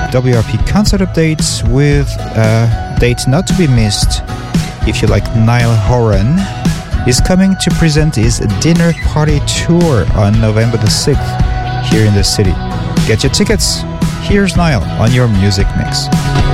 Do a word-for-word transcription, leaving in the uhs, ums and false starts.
W R P concert updates with a date not to be missed. If you like, Niall Horan is coming to present his dinner party tour on November the sixth here in the city. Get your tickets. Here's Niall on your music mix.